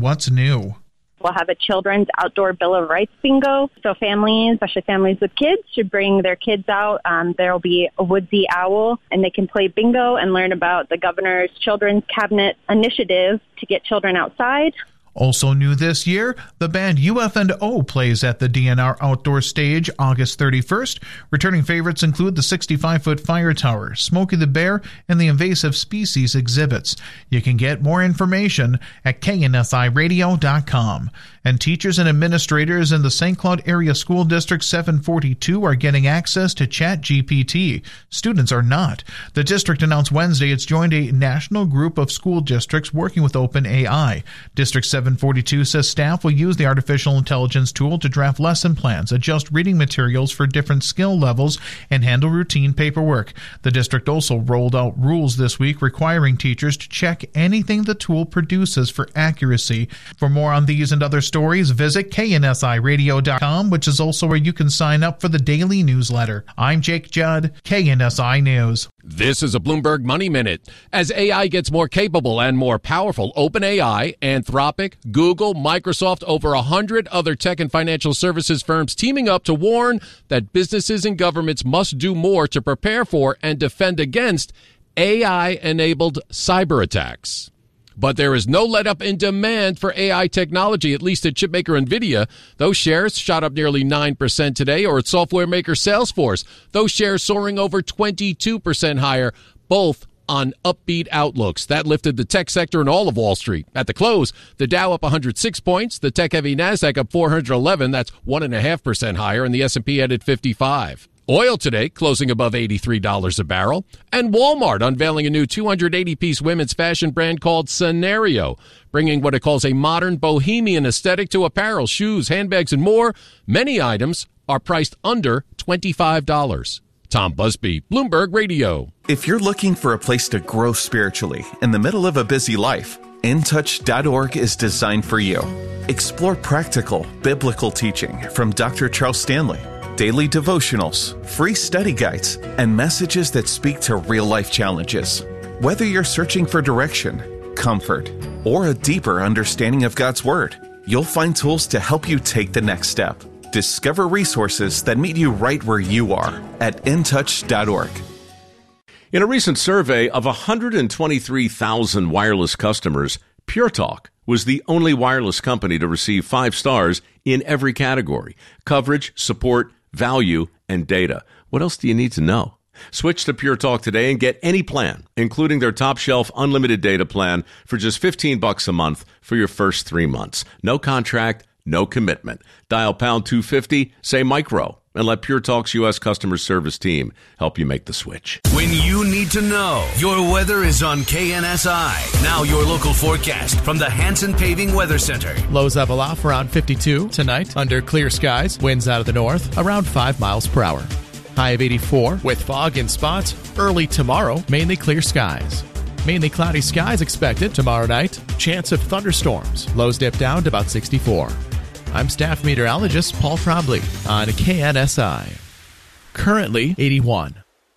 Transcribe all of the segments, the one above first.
what's new. We'll have a children's outdoor Bill of Rights bingo. So families, especially families with kids, should bring their kids out. There will be a woodsy owl, and they can play bingo and learn about the governor's Children's Cabinet initiative to get children outside. Also new this year, the band UF&O plays at the DNR Outdoor Stage August 31st. Returning favorites include the 65-foot Fire Tower, Smokey the Bear, and the Invasive Species exhibits. You can get more information at KNSIRadio.com. And teachers and administrators in the St. Cloud Area School District 742 are getting access to ChatGPT. Students are not. The district announced Wednesday it's joined a national group of school districts working with OpenAI. District 742 says staff will use the artificial intelligence tool to draft lesson plans, adjust reading materials for different skill levels, and handle routine paperwork. The district also rolled out rules this week requiring teachers to check anything the tool produces for accuracy. For more on these and other stories, visit KNSIRadio.com, which is also where you can sign up for the daily newsletter. I'm Jake Judd, KNSI News. This is a Bloomberg Money Minute. As AI gets more capable and more powerful, OpenAI, Anthropic, Google, Microsoft, over 100 other tech and financial services firms teaming up to warn that businesses and governments must do more to prepare for and defend against AI-enabled cyber attacks. But there is no let-up in demand for AI technology, at least at chipmaker NVIDIA. Those shares shot up nearly 9% today, or at software maker Salesforce. Those shares soaring over 22% higher, both on upbeat outlooks. That lifted the tech sector and all of Wall Street. At the close, the Dow up 106 points, the tech-heavy NASDAQ up 411, that's 1.5% higher, and the S&P added 55. Oil today closing above $83 a barrel. And Walmart unveiling a new 280-piece women's fashion brand called Scenario, bringing what it calls a modern bohemian aesthetic to apparel, shoes, handbags, and more. Many items are priced under $25. Tom Busby, Bloomberg Radio. If you're looking for a place to grow spiritually in the middle of a busy life, InTouch.org is designed for you. Explore practical, biblical teaching from Dr. Charles Stanley, daily devotionals, free study guides, and messages that speak to real-life challenges. Whether you're searching for direction, comfort, or a deeper understanding of God's Word, you'll find tools to help you take the next step. Discover resources that meet you right where you are at InTouch.org. In a recent survey of 123,000 wireless customers, Pure Talk was the only wireless company to receive 5 stars in every category: coverage, support, value, and data. What else do you need to know? Switch to Pure Talk today and get any plan, including their top shelf unlimited data plan, for just $15 a month for your first 3 months. No contract, no commitment. Dial pound 250, say micro, and let Pure Talk's U.S. customer service team help you make the switch. When you need to know, your weather is on KNSI. Now your local forecast from the Hanson Paving Weather Center. Lows level off around 52 tonight under clear skies. Winds out of the north around 5 miles per hour. High of 84 with fog in spots. Early tomorrow, mainly clear skies. Mainly cloudy skies expected tomorrow night. Chance of thunderstorms. Lows dip down to about 64. I'm staff meteorologist Paul Trombley on KNSI. Currently 81.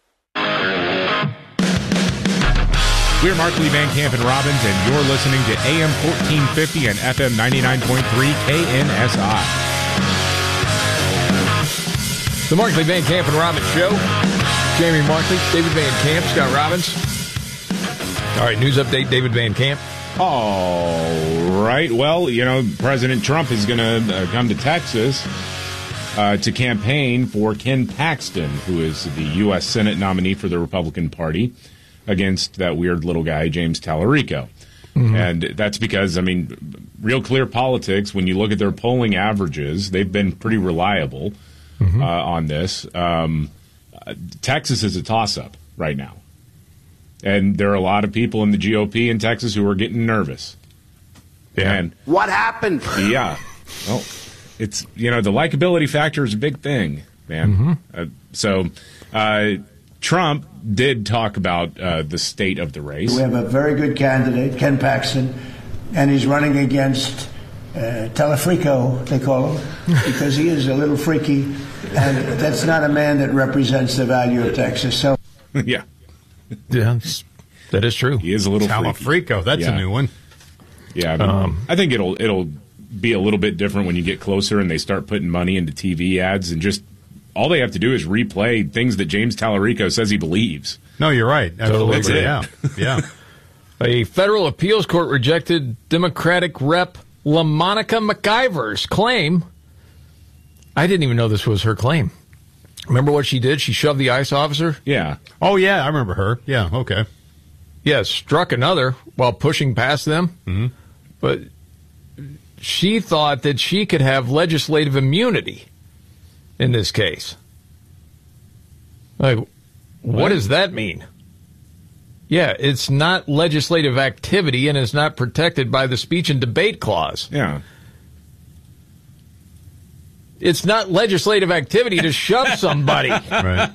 We're Markley, Van Camp, and Robbins, and you're listening to AM 1450 and FM 99.3 KNSI. The Markley, Van Camp, and Robbins Show. Jamie Markley, David Van Camp, Scott Robbins. All right, news update, David Van Camp. All right. Well, you know, President Trump is going to come to Texas to campaign for Ken Paxton, who is the U.S. Senate nominee for the Republican Party, against that weird little guy, James Tallarico. Mm-hmm. And that's because, I mean, Real Clear Politics, when you look at their polling averages, they've been pretty reliable on this. Texas is a toss-up right now. And there are a lot of people in the GOP in Texas who are getting nervous. Yeah. And what happened? Yeah. Well, it's, you know, the likability factor is a big thing, man. Mm-hmm. Trump did talk about the state of the race. We have a very good candidate, Ken Paxton, and he's running against Telefrico, they call him, because he is a little freaky, and that's not a man that represents the value of Texas. So, yeah. Yeah, that is true. He is a little Telefrico, that's a new one. Yeah, I think it'll be a little bit different when you get closer and they start putting money into TV ads, and just all they have to do is replay things that James Tallarico says he believes. No, you're right. Absolutely. Yeah. A federal appeals court rejected Democratic Rep. LaMonica McIver's claim. I didn't even know this was her claim. Remember what she did? She shoved the ICE officer? Yeah. Oh, yeah, I remember her. Yeah, okay. Yeah, struck another while pushing past them. Mm-hmm. But she thought that she could have legislative immunity in this case. Like, what does that mean? Yeah, it's not legislative activity and is not protected by the speech and debate clause. Yeah. It's not legislative activity to shove somebody. Right.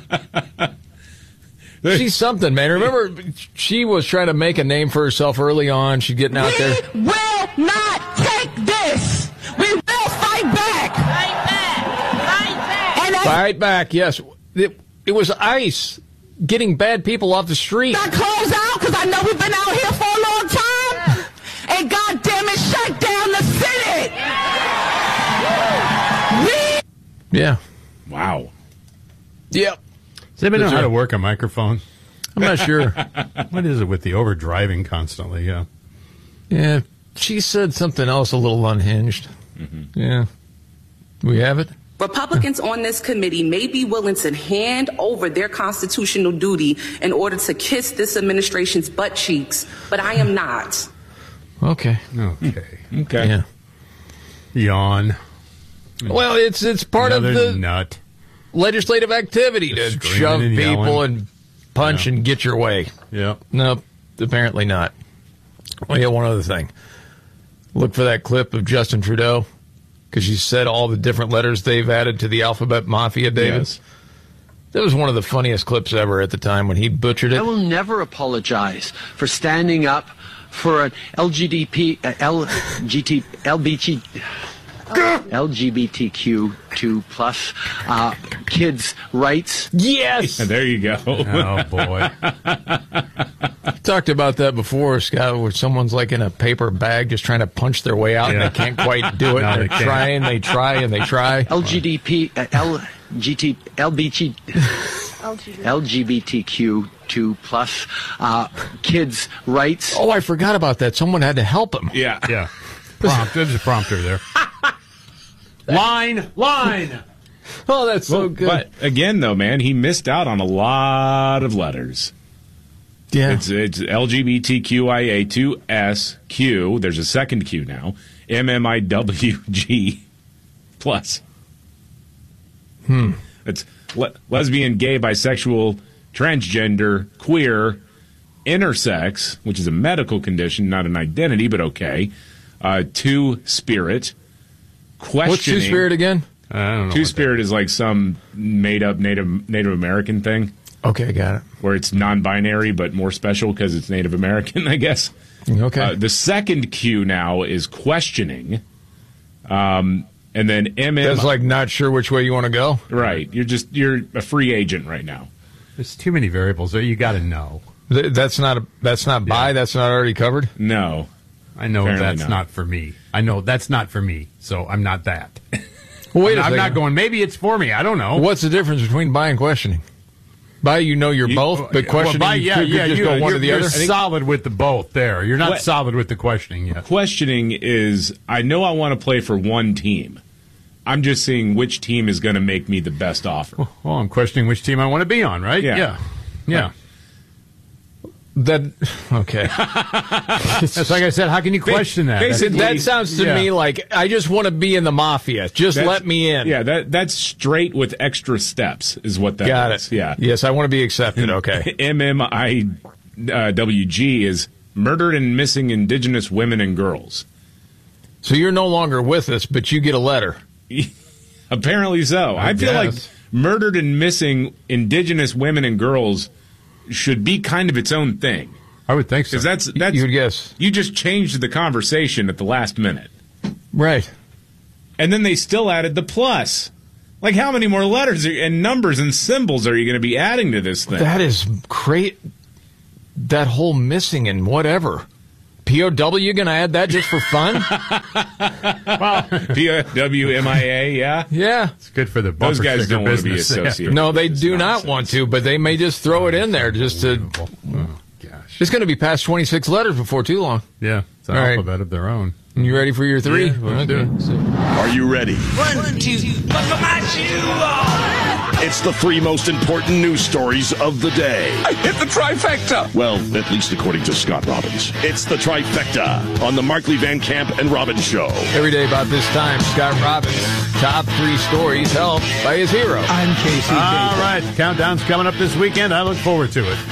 She's something, man. Remember, she was trying to make a name for herself early on. She's getting out there. We will not take this. We will fight back. Fight back. Fight back, yes. It was ICE getting bad people off the street. I close out because I know we've been out here for a long time. And goddamn it, shut down the Senate. Yeah. Wow. Yep. Does anybody know how to work a microphone? I'm not sure. What is it with the overdriving constantly? Yeah. Yeah. She said something else a little unhinged. Mm-hmm. Yeah. We have it? Republicans on this committee may be willing to hand over their constitutional duty in order to kiss this administration's butt cheeks, but I am not. Okay. Okay. Yeah. Yawn. Well, it's part Another of the nut. legislative activity to Screaming shove and people yelling. and punch and get your way. Yeah. Nope, apparently not. Oh, yeah, one other thing. Look for that clip of Justin Trudeau, because you said all the different letters they've added to the alphabet mafia, David. Yes. That was one of the funniest clips ever at the time when he butchered it. I will never apologize for standing up for an LGBTQ2 plus kids' rights. Yes! There you go. Oh, boy. Talked about that before, Scott, where someone's like in a paper bag just trying to punch their way out and they can't quite do it. No, They're they can't. trying, they try, and they try. LGBTQ2 plus kids' rights. Oh, I forgot about that. Someone had to help him. Yeah. Yeah. There's a prompter there. Line. Oh, that's so good. But again, though, man, he missed out on a lot of letters. Yeah. It's LGBTQIA2SQ. There's a second Q now. MMIWG plus. It's lesbian, gay, bisexual, transgender, queer, intersex, which is a medical condition, not an identity, but okay. Two-spirit. Questioning. What's two-spirit again? I don't know. Two-spirit is like some made-up Native American thing. Okay, got it. Where it's non-binary but more special because it's Native American, I guess. Okay. The second Q now is questioning. And then That's like not sure which way you want to go? Right. You're a free agent right now. There's too many variables there. You got to know. That's not bi? That's not already covered? No. I know Apparently that's not for me. I know that's not for me, so I'm not that. Well, wait a I'm second. not going, maybe it's for me. I don't know. What's the difference between bi and questioning? Bi, you're both, but questioning, well, you could just go one or the you're other? solid with the both there. You're not solid with the questioning yet. Questioning is, I know I want to play for one team. I'm just seeing which team is going to make me the best offer. Well, I'm questioning which team I want to be on, right? Yeah. Okay. That's like I said, how can you question that? Basically, that sounds to me like, I just want to be in the mafia. Just let me in. Yeah, that's straight with extra steps is what that Got is. it. Yeah. Yes, I want to be accepted. Okay. MMIWG is murdered and missing Indigenous women and girls. So you're no longer with us, but you get a letter. Apparently so. I feel like guess. murdered and missing Indigenous women and girls should be kind of its own thing. I would think so. Because that's You would guess. You just changed the conversation at the last minute. Right. And then they still added the plus. Like, how many more letters and numbers and symbols are you going to be adding to this thing? That is great. That whole missing and whatever. POW, you going to add that just for fun? Well, POWMIA, yeah. Yeah. It's good for the Those guys don't want to be business. associated. No, they with this do nonsense. not want to, but they may just throw it in there just to. Oh, gosh. It's going to be past 26 letters before too long. Yeah, it's an All right. alphabet of their own. You ready for your 3? Yeah, let's do it. So- Are you ready? 1, 2, buckle my shoe on. It's the 3 most important news stories of the day. I hit the trifecta. Well, at least according to Scott Robbins. It's the trifecta on the Markley Van Camp and Robbins Show. Every day about this time, Scott Robbins. Top 3 stories helped by his hero. I'm Casey. All right, countdown's coming up this weekend. I look forward to it.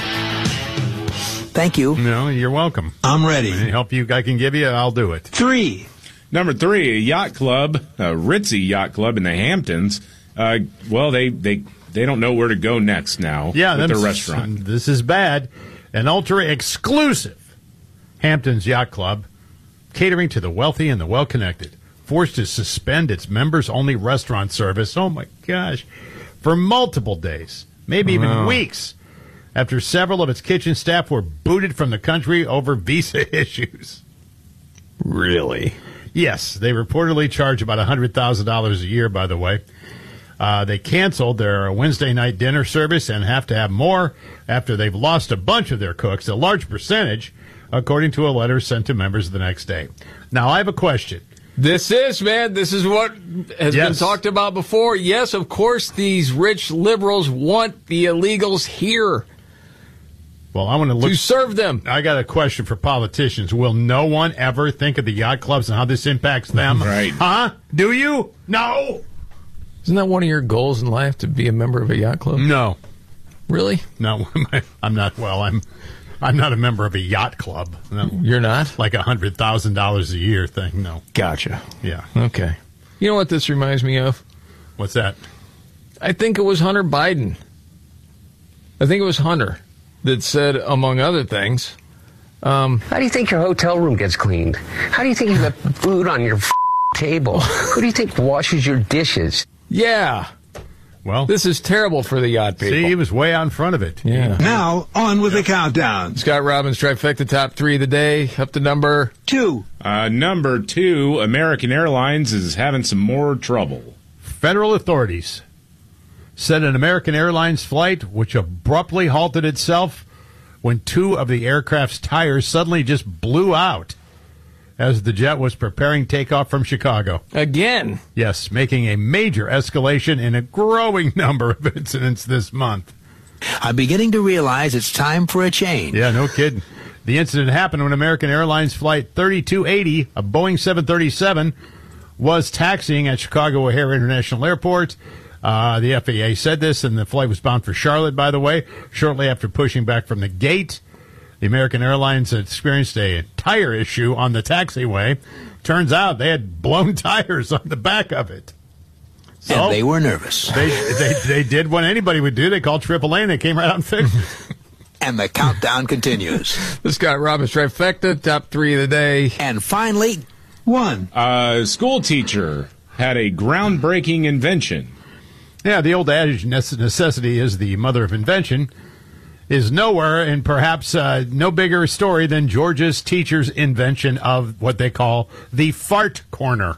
Thank you. No, you're welcome. I'm ready. Any help I can give you, I'll do it. 3. Number 3, a yacht club, a ritzy yacht club in the Hamptons. Well, they don't know where to go next now with their restaurant. This is bad. An ultra-exclusive Hamptons Yacht Club, catering to the wealthy and the well-connected, forced to suspend its members-only restaurant service, oh my gosh, for multiple days, maybe even weeks, after several of its kitchen staff were booted from the country over visa issues. Really? Yes, they reportedly charge about $100,000 a year, by the way. They canceled their Wednesday night dinner service and have to have more after they've lost a bunch of their cooks, a large percentage, according to a letter sent to members the next day. Now, I have a question. This is what has been talked about before. Yes, of course, these rich liberals want the illegals here. Well, I want to serve them. I got a question for politicians. Will no one ever think of the yacht clubs and how this impacts them? Right. Huh? Do you? No. Isn't that one of your goals in life, to be a member of a yacht club? No. Really? No, I'm not. Well, I'm not a member of a yacht club. No. You're not? Like $100,000 a year thing. No. Gotcha. Yeah. Okay. You know what this reminds me of? What's that? I think it was Hunter Biden. I think it was Hunter that said, among other things, how do you think your hotel room gets cleaned? How do you think you got food on your table? Who do you think washes your dishes? Yeah. Well, this is terrible for the yacht people. See, he was way out in front of it. Yeah. Now, on with the countdown. Scott Robbins, trifecta top 3 of the day, up to number 2. Number 2, American Airlines is having some more trouble. Federal authorities said an American Airlines flight, which abruptly halted itself when 2 of the aircraft's tires suddenly just blew out as the jet was preparing takeoff from Chicago. Again? Yes, making a major escalation in a growing number of incidents this month. I'm beginning to realize it's time for a change. Yeah, no kidding. The incident happened when American Airlines Flight 3280, a Boeing 737, was taxiing at Chicago O'Hare International Airport. The FAA said this, and the flight was bound for Charlotte, by the way. Shortly after pushing back from the gate, the American Airlines experienced a tire issue on the taxiway. Turns out they had blown tires on the back of it. So and they were nervous. They did what anybody would do. They called AAA, and they came right out and fixed it. And the countdown continues. The Scott Robbins trifecta, top 3 of the day. And finally, 1. A school teacher had a groundbreaking invention. Yeah, the old adage, necessity is the mother of invention, is nowhere and perhaps no bigger story than Georgia's teacher's invention of what they call the fart corner.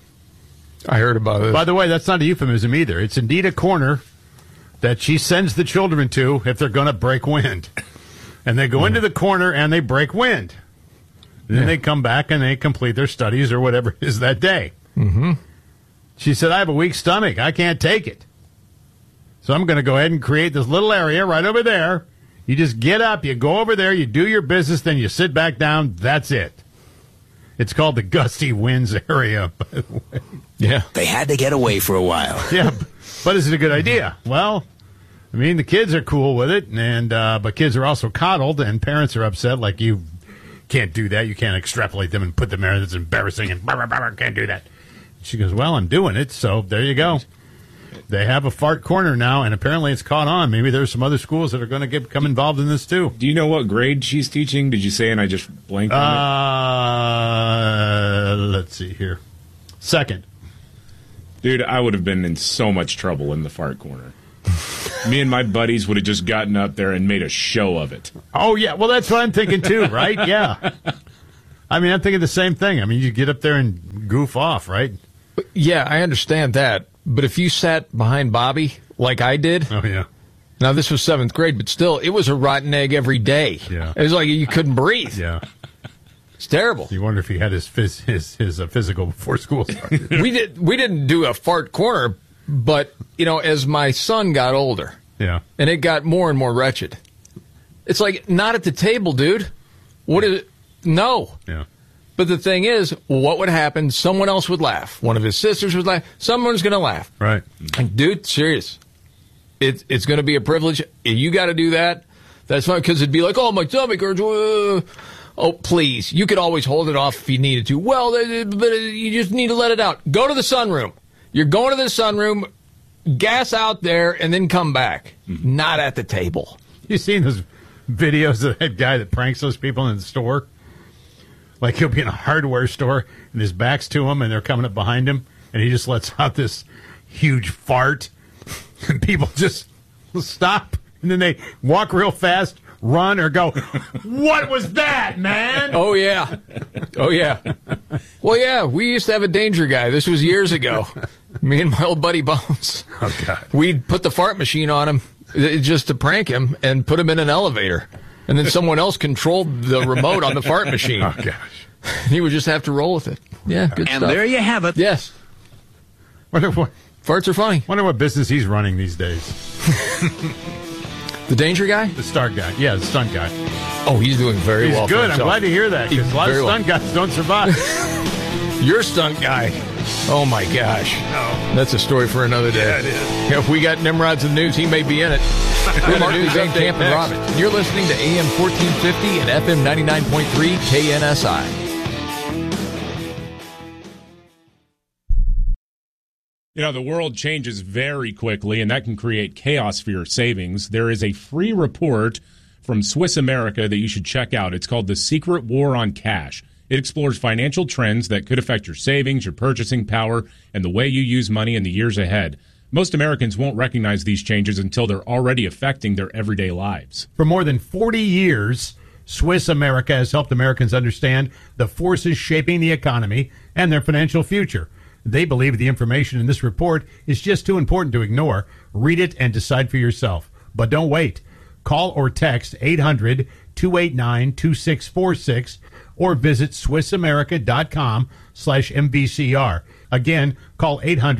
I heard about it. By the way, that's not a euphemism either. It's indeed a corner that she sends the children to if they're going to break wind. And they go into the corner and they break wind. And then they come back and they complete their studies or whatever it is that day. Mm-hmm. She said, I have a weak stomach. I can't take it. So I'm going to go ahead and create this little area right over there. You just get up, you go over there, you do your business, then you sit back down. That's it. It's called the Gusty Winds area, by the way. Yeah. They had to get away for a while. Yeah, but is it a good idea? Well, I mean, the kids are cool with it, and but kids are also coddled, and parents are upset, like, you can't do that. You can't extrapolate them and put them there. That's embarrassing, and blah, blah, blah, can't do that. She goes, well, I'm doing it, so there you go. They have a fart corner now, and apparently it's caught on. Maybe there's some other schools that are going to become involved in this, too. Do you know what grade she's teaching? Did you say, and I just blanked on it? Let's see here. 2nd. Dude, I would have been in so much trouble in the fart corner. Me and my buddies would have just gotten up there and made a show of it. Oh, yeah. Well, that's what I'm thinking, too, right? Yeah. I mean, I'm thinking the same thing. I mean, you get up there and goof off, right? Yeah, I understand that. But if you sat behind Bobby like I did. Oh, yeah. Now, this was 7th grade, but still, it was a rotten egg every day. Yeah. It was like you couldn't breathe. Yeah. It's terrible. You wonder if he had his physical before school started. We didn't do a fart corner, but, as my son got older. Yeah. And it got more and more wretched. It's like, not at the table, dude. What is it? No. Yeah. But the thing is, what would happen? Someone else would laugh. One of his sisters would laugh. Someone's going to laugh. Right. Like, dude, serious. It's going to be a privilege. If you got to do that, that's fine, because it'd be like, oh, my stomach hurts. Oh, please. You could always hold it off if you needed to. Well, but you just need to let it out. Go to the sunroom. You're going to the sunroom, gas out there, and then come back. Not at the table. You seen those videos of that guy that pranks those people in the store? Like, he'll be in a hardware store, and his back's to him, and they're coming up behind him, and he just lets out this huge fart, and people just stop, and then they walk real fast, run, or go, what was that, man? Oh, yeah. Oh, yeah. Well, yeah, we used to have a danger guy. This was years ago. Me and my old buddy Bones. Oh, God. We'd put the fart machine on him just to prank him and put him in an elevator. And then someone else controlled the remote on the fart machine. Oh, gosh. He would just have to roll with it. Yeah, good and stuff. There you have it. Yes. Farts are funny. Wonder what business he's running these days. The danger guy? The stunt guy. Yeah, the stunt guy. Oh, he's doing very well. He's good. I'm glad to hear that, because a lot of stunt guys don't survive. Your stunt guy. Oh, my gosh. No. That's a story for another day. Yeah, it is. If we got Nimrod's in the news, he may be in it. We're Mark News Van Camp and Robbins. You're listening to AM 1450 and FM 99.3 KNSI. The world changes very quickly, and that can create chaos for your savings. There is a free report from Swiss America that you should check out. It's called The Secret War on Cash. It explores financial trends that could affect your savings, your purchasing power, and the way you use money in the years ahead. Most Americans won't recognize these changes until they're already affecting their everyday lives. For more than 40 years, Swiss America has helped Americans understand the forces shaping the economy and their financial future. They believe the information in this report is just too important to ignore. Read it and decide for yourself. But don't wait. Call or text 800-289-2646 or visit SwissAmerica.com/MVCR. Again, call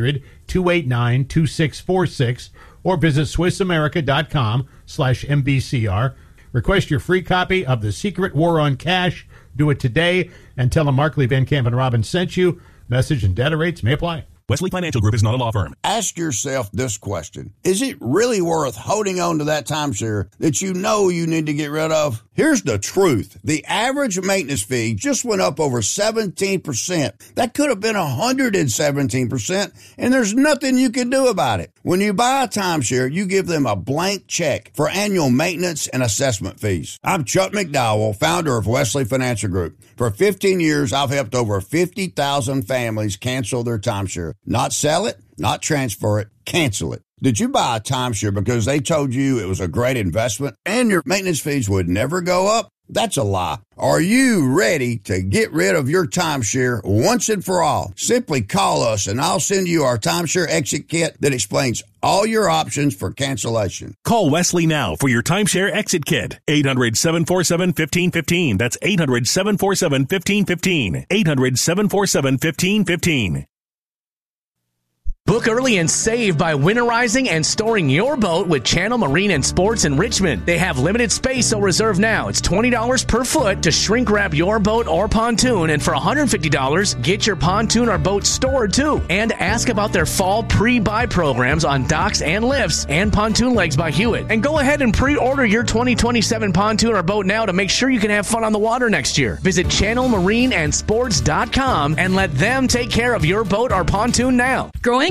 800-289-2646 or visit SwissAmerica.com/MVCR. Request your free copy of The Secret War on Cash. Do it today and tell them Markley, Van Camp, and Robbins sent you. Message and data rates may apply. Wesley Financial Group is not a law firm. Ask yourself this question. Is it really worth holding on to that timeshare that you know you need to get rid of? Here's the truth. The average maintenance fee just went up over 17%. That could have been 117%, and there's nothing you can do about it. When you buy a timeshare, you give them a blank check for annual maintenance and assessment fees. I'm Chuck McDowell, founder of Wesley Financial Group. For 15 years, I've helped over 50,000 families cancel their timeshare. Not sell it, not transfer it, cancel it. Did you buy a timeshare because they told you it was a great investment and your maintenance fees would never go up? That's a lie. Are you ready to get rid of your timeshare once and for all? Simply call us and I'll send you our timeshare exit kit that explains all your options for cancellation. Call Wesley now for your timeshare exit kit. 800-747-1515. That's 800-747-1515. 800-747-1515. Book early and save by winterizing and storing your boat with Channel Marine and Sports in Richmond. They have limited space, so reserve now. It's $20 per foot to shrink wrap your boat or pontoon, and for $150, get your pontoon or boat stored too. And ask about their fall pre-buy programs on docks and lifts and pontoon legs by Hewitt. And go ahead and pre-order your 2027 pontoon or boat now to make sure you can have fun on the water next year. Visit channelmarineandsports.com and let them take care of your boat or pontoon now. Growing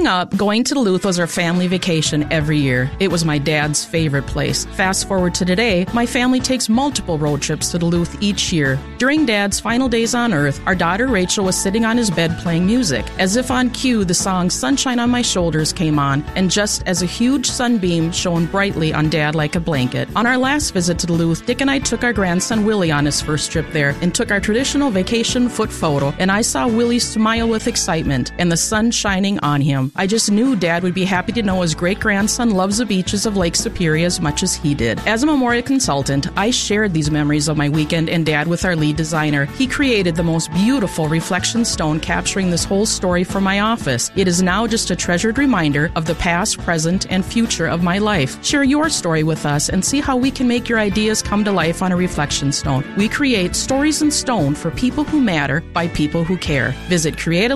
Growing up, going to Duluth was our family vacation every year. It was my dad's favorite place. Fast forward to today, my family takes multiple road trips to Duluth each year. During Dad's final days on Earth, our daughter Rachel was sitting on his bed playing music. As if on cue, the song Sunshine on My Shoulders came on, and just as a huge sunbeam shone brightly on Dad like a blanket. On our last visit to Duluth, Dick and I took our grandson Willie on his first trip there and took our traditional vacation foot photo, and I saw Willie smile with excitement and the sun shining on him. I just knew Dad would be happy to know his great-grandson loves the beaches of Lake Superior as much as he did. As a memorial consultant, I shared these memories of my weekend and Dad with our lead designer. He created the most beautiful reflection stone capturing this whole story for my office. It is now just a treasured reminder of the past, present, and future of my life. Share your story with us and see how we can make your ideas come to life on a reflection stone. We create stories in stone for people who matter by people who care. Visit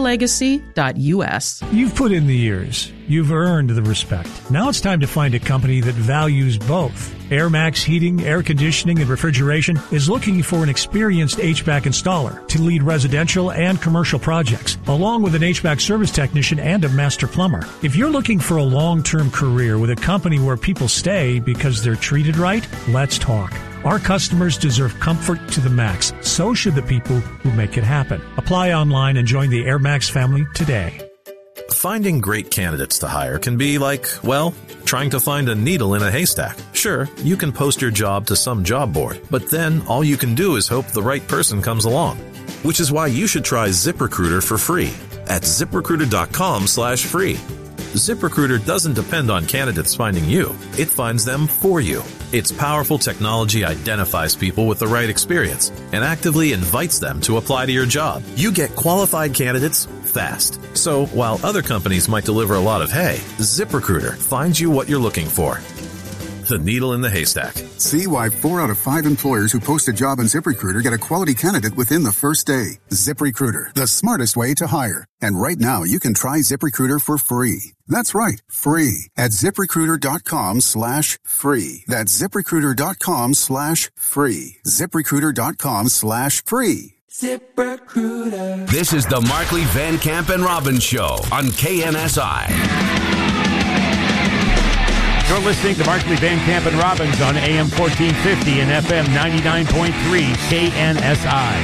createalegacy.us. You've put in the years. You've earned the respect. Now it's time to find a company that values both. AirMax Heating, Air Conditioning, and Refrigeration is looking for an experienced HVAC installer to lead residential and commercial projects, along with an HVAC service technician and a master plumber. If you're looking for a long-term career with a company where people stay because they're treated right, let's talk. Our customers deserve comfort to the max. So should the people who make it happen. Apply online and join the AirMax family today. Finding great candidates to hire can be like, well, trying to find a needle in a haystack. Sure, you can post your job to some job board, but then all you can do is hope the right person comes along. Which is why you should try ZipRecruiter for free at ZipRecruiter.com/free. ZipRecruiter doesn't depend on candidates finding you. It finds them for you. Its powerful technology identifies people with the right experience and actively invites them to apply to your job. You get qualified candidates fast. So while other companies might deliver a lot of hay, ZipRecruiter finds you what you're looking for. The needle in the haystack. See why 4 out of 5 employers who post a job on ZipRecruiter get a quality candidate within the first day. ZipRecruiter, the smartest way to hire. And right now, you can try ZipRecruiter for free. That's right, free at ZipRecruiter.com/free. That's ZipRecruiter.com/free. ZipRecruiter.com/free. ZipRecruiter. This is the Markley, Van Camp, and Robbins Show on KNSI. You're listening to Markley, Van Camp, and Robbins on AM 1450 and FM 99.3 KNSI.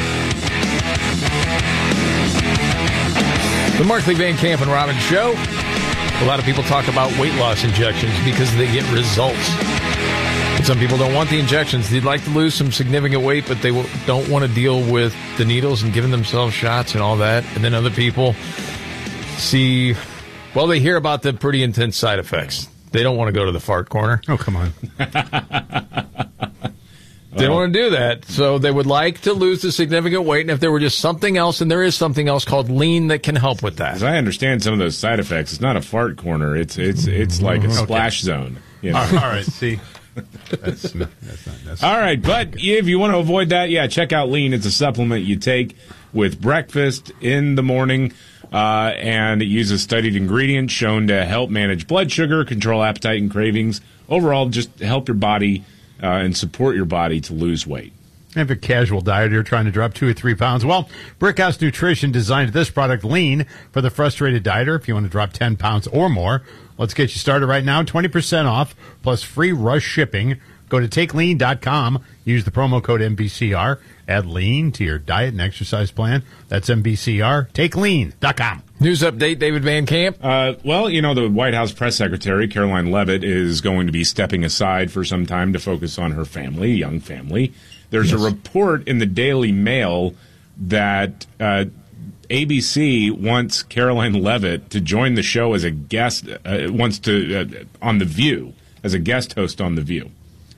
The Markley, Van Camp, and Robbins Show. A lot of people talk about weight loss injections because they get results. But some people don't want the injections. They'd like to lose some significant weight, but they don't want to deal with the needles and giving themselves shots and all that. And then other people they hear about the pretty intense side effects. They don't want to go to the fart corner. Oh, come on. They don't want to do that. So they would like to lose the significant weight. And if there were just something else, and there is something else called lean that can help with that. As I understand some of those side effects, it's not a fart corner. It's like a splash zone. You know? All right, see. That's not necessary. All right, but if you want to avoid that, check out Lean. It's a supplement you take with breakfast in the morning. And it uses studied ingredients shown to help manage blood sugar, control appetite and cravings. Overall, just help your body and support your body to lose weight. If you're a casual dieter, you're trying to drop 2 or 3 pounds, well, Brickhouse Nutrition designed this product, Lean, for the frustrated dieter. If you want to drop 10 pounds or more, let's get you started right now. 20% off plus free rush shipping. Go to TakeLean.com. Use the promo code MBCR. Add Lean to your diet and exercise plan. That's MBCR. TakeLean.com. News update, David Van Camp. The White House press secretary, Caroline Leavitt, is going to be stepping aside for some time to focus on her family, young family. There's a report in the Daily Mail that ABC wants Caroline Leavitt to join the show as a guest, on The View, as a guest host on The View.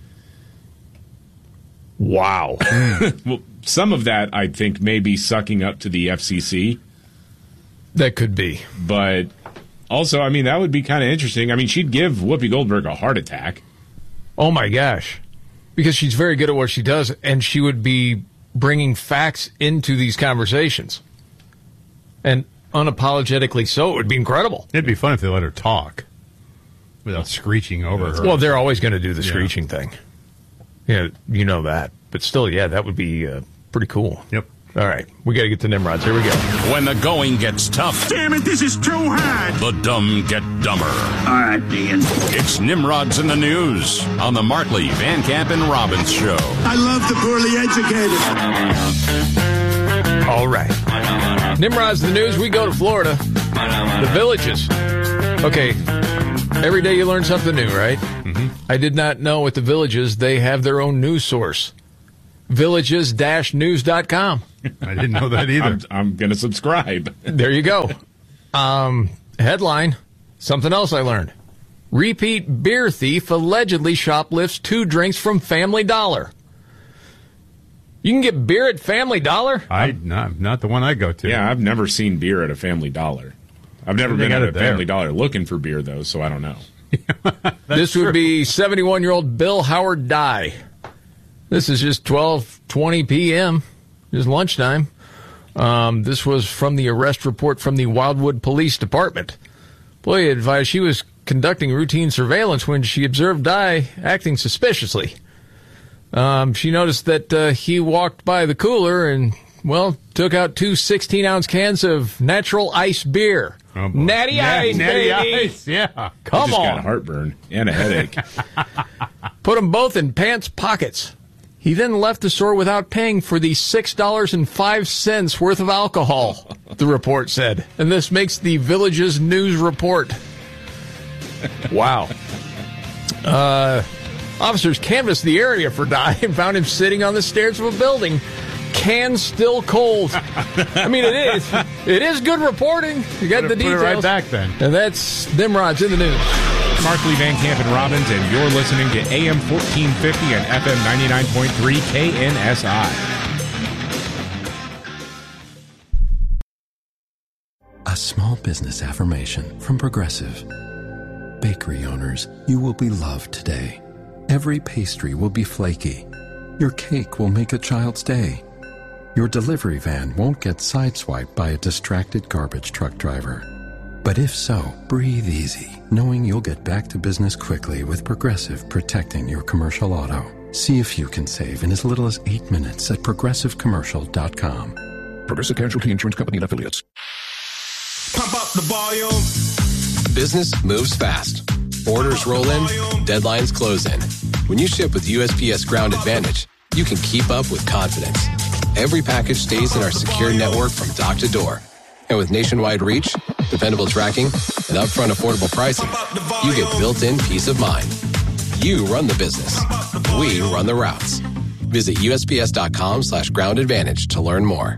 Wow. Well, some of that, I think, may be sucking up to the FCC. That could be. But also, that would be kind of interesting. She'd give Whoopi Goldberg a heart attack. Oh, my gosh. Because she's very good at what she does, and she would be bringing facts into these conversations. And unapologetically so. It would be incredible. It'd be fun if they let her talk without screeching over her. Well, they're always going to do the screeching thing. Yeah, you know that. But still, that would be pretty cool. Yep. All right, we got to get to Nimrod's. Here we go. When the going gets tough. Damn it, this is too hard. The dumb get dumber. All right, Dean. It's Nimrod's in the News on the Markley, Van Camp, and Robbins Show. I love the poorly educated. All right. Nimrod's in the News. We go to Florida. The Villages. Okay. Every day you learn something new, right? Mm-hmm. I did not know at the Villages they have their own news source. Villages-news.com. I didn't know that either. I'm going to subscribe. There you go. Headline, something else I learned. Repeat beer thief allegedly shoplifts 2 drinks from Family Dollar. You can get beer at Family Dollar? Not the one I go to. Yeah, I've never seen beer at a Family Dollar. I've never been at a Family Dollar looking for beer, though, so I don't know. This would be 71-year-old Bill Howard Dye. This is just 12:20 p.m., just lunchtime. This was from the arrest report from the Wildwood Police Department. Employee advised she was conducting routine surveillance when she observed Dye acting suspiciously. She noticed that he walked by the cooler and, took out 2 16-ounce cans of natural ice beer. Oh, Natty Ice, Natty baby. Ice, yeah. Come just on. Got heartburn and a headache. Put them both in pants pockets. He then left the store without paying for the $6.05 worth of alcohol, the report said. And this makes the Villages News report. Wow. Officers canvassed the area for Dye and found him sitting on the stairs of a building. Cans still cold. I mean, it is good reporting. You got the details. Put it right back then. And that's Nimrod's in the News. Markley, Van Camp, and Robbins, and you're listening to AM 1450 and FM 99.3 KNSI. A small business affirmation from Progressive. Bakery owners, you will be loved today. Every pastry will be flaky. Your cake will make a child's day. Your delivery van won't get sideswiped by a distracted garbage truck driver. But if so, breathe easy, knowing you'll get back to business quickly with Progressive protecting your commercial auto. See if you can save in as little as 8 minutes at progressivecommercial.com. Progressive Casualty Insurance Company and Affiliates. Pump up the volume. Business moves fast. Orders roll in, deadlines close in. When you ship with USPS Ground Advantage, you can keep up with confidence. Every package stays in our secure network from dock to door. And with nationwide reach, dependable tracking, and upfront affordable pricing, you get built-in peace of mind. You run the business. We run the routes. Visit USPS.com/Ground Advantage to learn more.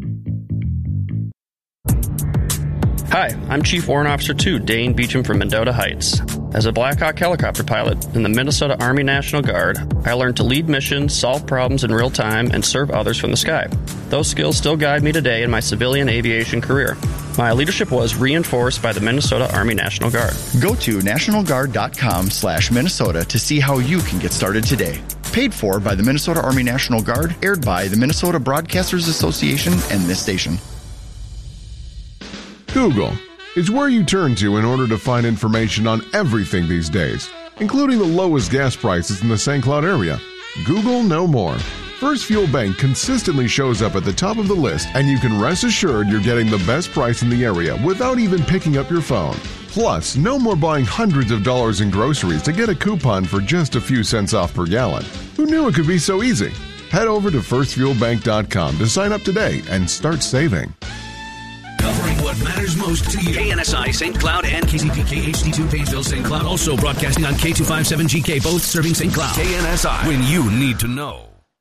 Hi, I'm Chief Warrant Officer 2, Dane Beecham from Mendota Heights. As a Black Hawk helicopter pilot in the Minnesota Army National Guard, I learned to lead missions, solve problems in real time, and serve others from the sky. Those skills still guide me today in my civilian aviation career. My leadership was reinforced by the Minnesota Army National Guard. Go to nationalguard.com/Minnesota to see how you can get started today. Paid for by the Minnesota Army National Guard, aired by the Minnesota Broadcasters Association and this station. Google is where you turn to in order to find information on everything these days, including the lowest gas prices in the St. Cloud area. Google no more. First Fuel Bank consistently shows up at the top of the list, and you can rest assured you're getting the best price in the area without even picking up your phone. Plus, no more buying hundreds of dollars in groceries to get a coupon for just a few cents off per gallon. Who knew it could be so easy? Head over to firstfuelbank.com to sign up today and start saving. Covering what matters most to you. KNSI St. Cloud and KCPK HD2 Painesville St. Cloud. Also broadcasting on K257GK, both serving St. Cloud. KNSI, when you need to know.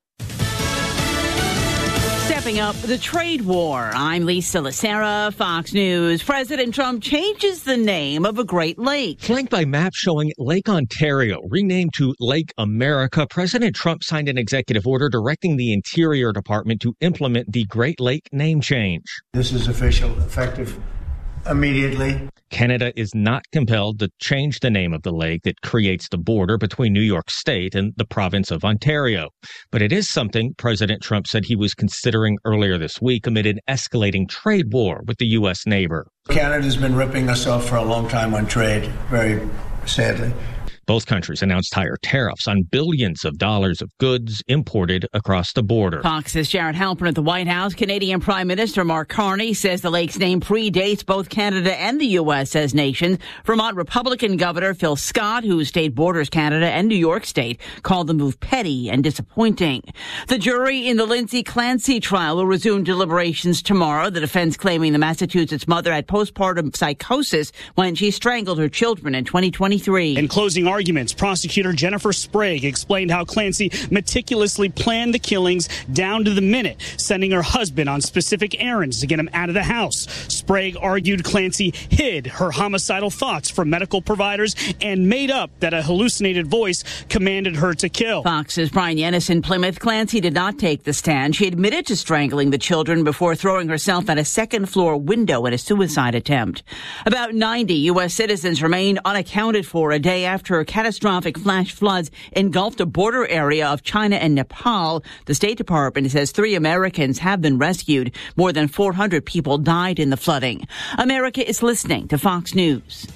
Stepping up the trade war. I'm Lisa Lacera, Fox News. President Trump changes the name of a Great Lake. Flanked by maps showing Lake Ontario, renamed to Lake America, President Trump signed an executive order directing the Interior Department to implement the Great Lake name change. This is official, effective immediately. Canada is not compelled to change the name of the lake that creates the border between New York State and the province of Ontario. But it is something President Trump said he was considering earlier this week amid an escalating trade war with the U.S. neighbor. Canada's been ripping us off for a long time on trade, very sadly. Both countries announced higher tariffs on billions of dollars of goods imported across the border. Fox's Jared Halpern at the White House. Canadian Prime Minister Mark Carney says the lake's name predates both Canada and the U.S. as nations. Vermont Republican Governor Phil Scott, whose state borders Canada and New York State, called the move petty and disappointing. The jury in the Lindsay Clancy trial will resume deliberations tomorrow. The defense claiming the Massachusetts mother had postpartum psychosis when she strangled her children in 2023. In closing arguments, prosecutor Jennifer Sprague explained how Clancy meticulously planned the killings down to the minute, sending her husband on specific errands to get him out of the house. Sprague argued Clancy hid her homicidal thoughts from medical providers and made up that a hallucinated voice commanded her to kill. Fox's Brian Yennis in Plymouth. Clancy did not take the stand. She admitted to strangling the children before throwing herself out a second-floor window in a suicide attempt. About 90 U.S. citizens remained unaccounted for a day after catastrophic flash floods engulfed a border area of China and Nepal. The State Department says 3 Americans have been rescued. More than 400 people died in the flooding. America is listening to Fox News.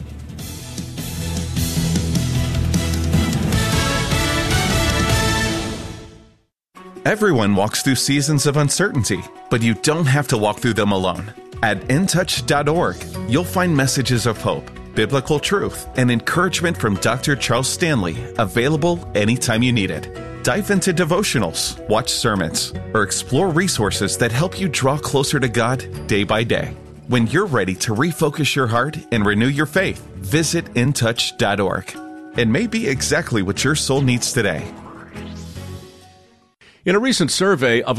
Everyone walks through seasons of uncertainty, but you don't have to walk through them alone. At intouch.org, you'll find messages of hope, biblical truth, and encouragement from Dr. Charles Stanley, available anytime you need it. Dive into devotionals, watch sermons, or explore resources that help you draw closer to God day by day. When you're ready to refocus your heart and renew your faith, visit intouch.org. It may be exactly what your soul needs today. In a recent survey of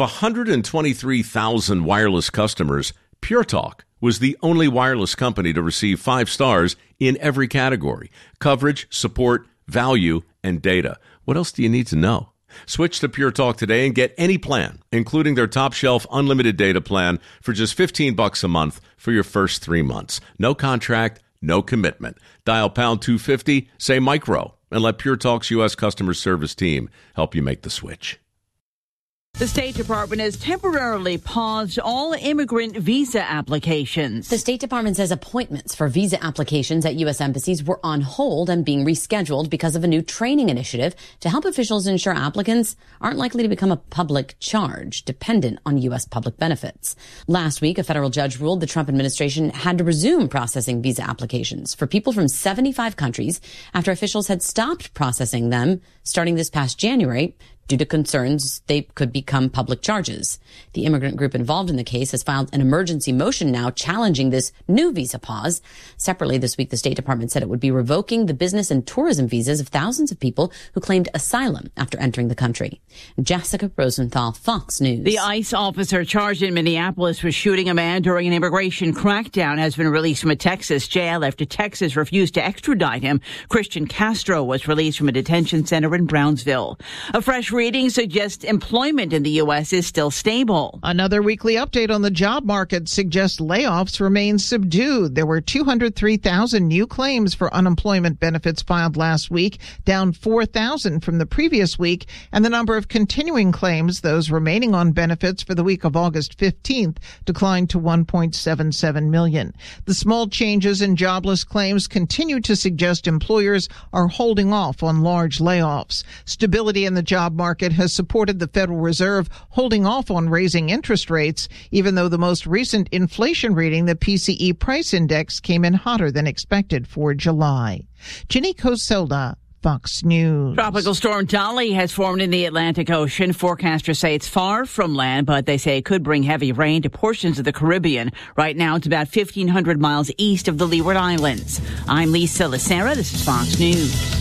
123,000 wireless customers, Pure Talk was the only wireless company to receive 5 stars in every category: coverage, support, value, and data. What else do you need to know? Switch to Pure Talk today and get any plan, including their top shelf unlimited data plan, for just $15 a month for your first 3 months. No contract, no commitment. Dial pound 250, say micro, and let Pure Talk's U.S. customer service team help you make the switch. The State Department has temporarily paused all immigrant visa applications. The State Department says appointments for visa applications at U.S. embassies were on hold and being rescheduled because of a new training initiative to help officials ensure applicants aren't likely to become a public charge dependent on U.S. public benefits. Last week, a federal judge ruled the Trump administration had to resume processing visa applications for people from 75 countries after officials had stopped processing them starting this past January due to concerns they could become public charges. The immigrant group involved in the case has filed an emergency motion now challenging this new visa pause. Separately this week, the State Department said it would be revoking the business and tourism visas of thousands of people who claimed asylum after entering the country. Jessica Rosenthal, Fox News. The ICE officer charged in Minneapolis with shooting a man during an immigration crackdown has been released from a Texas jail after Texas refused to extradite him. Christian Castro was released from a detention center in Brownsville. A fresh reading suggests employment in the U.S. is still stable. Another weekly update on the job market suggests layoffs remain subdued. There were 203,000 new claims for unemployment benefits filed last week, down 4,000 from the previous week, and the number of continuing claims, those remaining on benefits for the week of August 15th, declined to 1.77 million. The small changes in jobless claims continue to suggest employers are holding off on large layoffs. Stability in the job market has supported the Federal Reserve holding off on raising interest rates, even though the most recent inflation reading, the PCE price index, came in hotter than expected for July. Ginny Coselda, Fox News. Tropical storm Dolly has formed in the Atlantic Ocean. Forecasters say it's far from land, but they say it could bring heavy rain to portions of the Caribbean. Right now, it's about 1,500 miles east of the Leeward Islands. I'm Lisa Lacera. This is Fox News.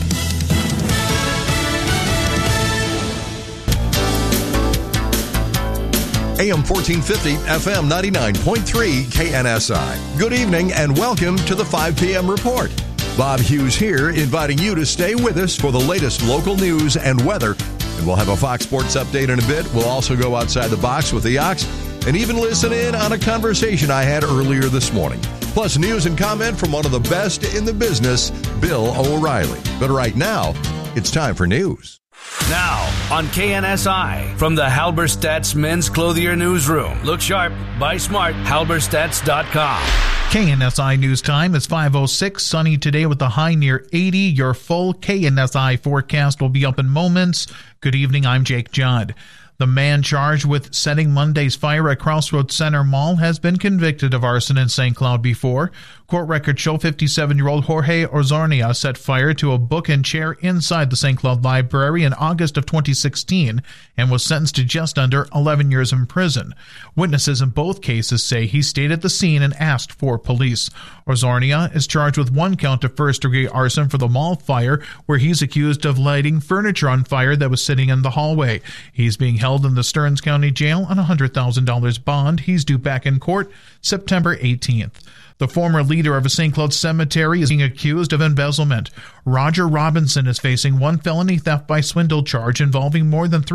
AM 1450, FM 99.3 KNSI. Good evening and welcome to the 5 p.m. report. Bob Hughes here, inviting you to stay with us for the latest local news and weather. And we'll have a Fox Sports update in a bit. We'll also go outside the box with the Ox and even listen in on a conversation I had earlier this morning. Plus news and comment from one of the best in the business, Bill O'Reilly. But right now, it's time for news. Now, on KNSI, from the Halberstadt's Men's Clothier Newsroom. Look sharp, buy smart, halberstats.com. KNSI News Time is 5:06. Sunny today with a high near 80. Your full KNSI forecast will be up in moments. Good evening. I'm Jake Judd. The man charged with setting Monday's fire at Crossroads Center Mall has been convicted of arson in St. Cloud before. Court records show 57-year-old Jorge Orzornia set fire to a book and chair inside the St. Cloud Library in August of 2016 and was sentenced to just under 11 years in prison. Witnesses in both cases say he stayed at the scene and asked for police. Orzornia is charged with one count of first-degree arson for the mall fire, where he's accused of lighting furniture on fire that was sitting in the hallway. He's being held in the Stearns County Jail on a $100,000 bond. He's due back in court September 18th. The former leader of a St. Cloud cemetery is being accused of embezzlement. Roger Robinson is facing one felony theft by swindle charge involving more than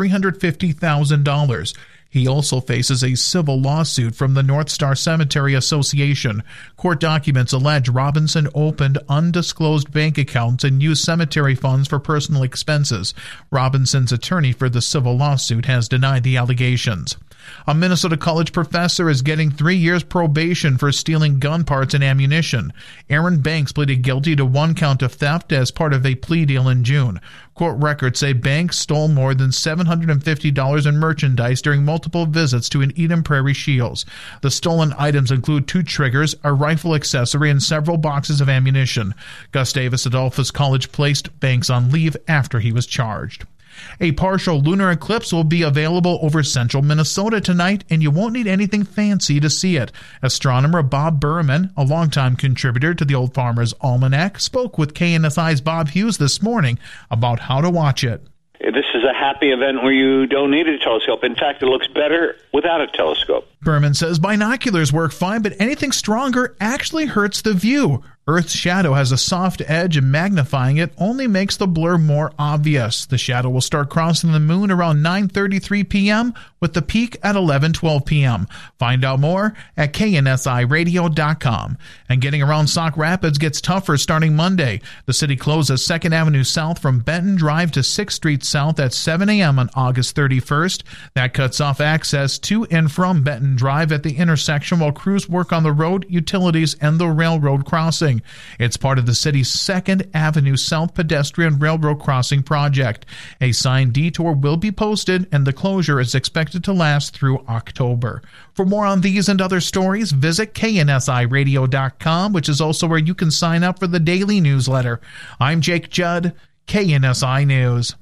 $350,000. He also faces a civil lawsuit from the North Star Cemetery Association. Court documents allege Robinson opened undisclosed bank accounts and used cemetery funds for personal expenses. Robinson's attorney for the civil lawsuit has denied the allegations. A Minnesota college professor is getting 3 years probation for stealing gun parts and ammunition. Aaron Banks pleaded guilty to one count of theft as part of a plea deal in June. Court records say Banks stole more than $750 in merchandise during multiple visits to an Eden Prairie Shields. The stolen items include 2 triggers, a rifle accessory, and several boxes of ammunition. Gustavus Adolphus College placed Banks on leave after he was charged. A partial lunar eclipse will be available over central Minnesota tonight, and you won't need anything fancy to see it. Astronomer Bob Berman, a longtime contributor to the Old Farmer's Almanac, spoke with KNSI's Bob Hughes this morning about how to watch it. This is a happy event where you don't need a telescope. In fact, it looks better without a telescope. Berman says binoculars work fine, but anything stronger actually hurts the view. Earth's shadow has a soft edge, and magnifying it only makes the blur more obvious. The shadow will start crossing the moon around 9:33 p.m., with the peak at 11:12 p.m. Find out more at KNSIRadio.com. And getting around Sauk Rapids gets tougher starting Monday. The city closes 2nd Avenue South from Benton Drive to 6th Street South at 7 a.m. on August 31st. That cuts off access to and from Benton Drive at the intersection while crews work on the road, utilities, and the railroad crossing. It's part of the city's 2nd Avenue South pedestrian railroad crossing project. A signed detour will be posted, and the closure is expected to last through October. For more on these and other stories, visit KNSIRadio.com, which is also where you can sign up for the daily newsletter. I'm Jake Judd, KNSI News.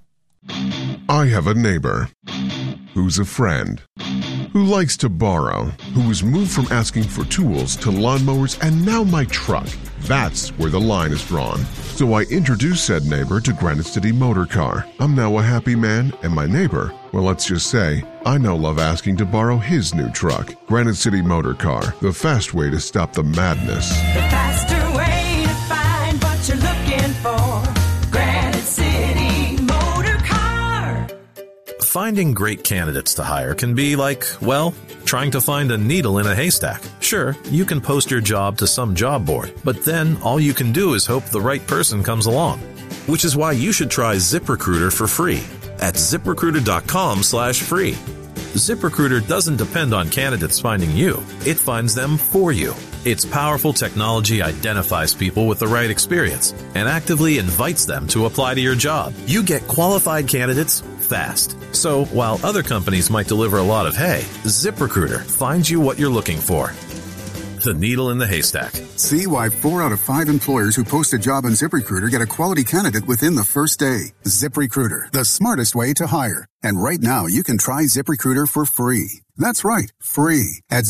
I have a neighbor who's a friend, who likes to borrow, who was moved from asking for tools to lawnmowers and now my truck. That's where the line is drawn. So I introduced said neighbor to Granite City Motor Car. I'm now a happy man, and my neighbor, well, let's just say, I now love asking to borrow his new truck. Granite City Motor Car, the fast way to stop the madness. The faster way to find what you're looking for. Granite City Motor Car. Finding great candidates to hire can be like, well, trying to find a needle in a haystack. Sure, you can post your job to some job board, but then all you can do is hope the right person comes along. Which is why you should try ZipRecruiter for free at ZipRecruiter.com/free. ZipRecruiter doesn't depend on candidates finding you. It finds them for you. Its powerful technology identifies people with the right experience and actively invites them to apply to your job. You get qualified candidates fast. So while other companies might deliver a lot of hay, ZipRecruiter finds you what you're looking for. The needle in the haystack. See why 4 out of 5 employers who post a job on ZipRecruiter get a quality candidate within the first day. ZipRecruiter, the smartest way to hire. And right now, you can try ZipRecruiter for free. That's right, free at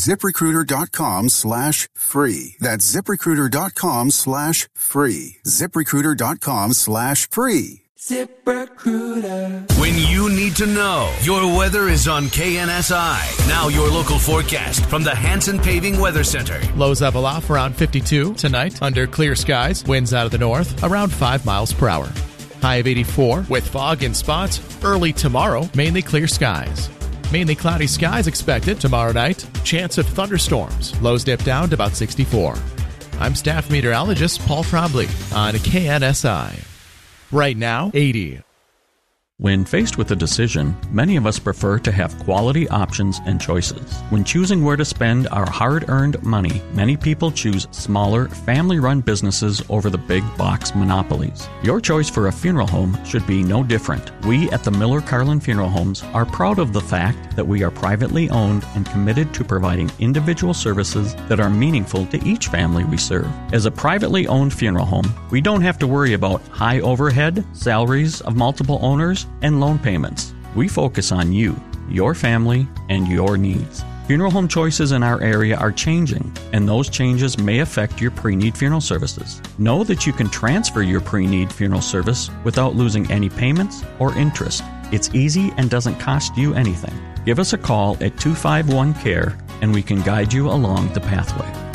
ZipRecruiter.com/free. That's ZipRecruiter.com/free. ZipRecruiter.com/free. ZipRecruiter. When you need to know, your weather is on KNSI. Now your local forecast from the Hanson Paving Weather Center. Lows level off around 52 tonight under clear skies. Winds out of the north around 5 miles per hour. High of 84 with fog in spots. Early tomorrow, mainly clear skies. Mainly cloudy skies expected tomorrow night. Chance of thunderstorms. Lows dip down to about 64. I'm staff meteorologist Paul Trombley on KNSI. Right now, 80. When faced with a decision, many of us prefer to have quality options and choices. When choosing where to spend our hard-earned money, many people choose smaller, family-run businesses over the big box monopolies. Your choice for a funeral home should be no different. We at the Miller Carlin Funeral Homes are proud of the fact that we are privately owned and committed to providing individual services that are meaningful to each family we serve. As a privately owned funeral home, we don't have to worry about high overhead, salaries of multiple owners, and loan payments. We focus on you, your family, and your needs. Funeral home choices in our area are changing, and those changes may affect your pre-need funeral services. Know that you can transfer your pre-need funeral service without losing any payments or interest. It's easy and doesn't cost you anything. Give us a call at 251-CARE, and we can guide you along the pathway.